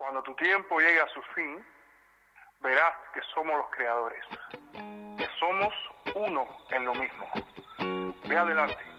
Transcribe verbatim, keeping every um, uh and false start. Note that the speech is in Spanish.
Cuando tu tiempo llegue a su fin, verás que somos los creadores, que somos uno en lo mismo. Ve adelante.